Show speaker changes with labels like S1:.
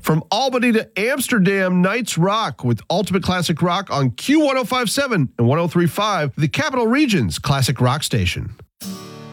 S1: From Albany to Amsterdam, Nights Rock with Ultimate Classic Rock on Q1057 and 1035, the Capital Region's Classic Rock Station.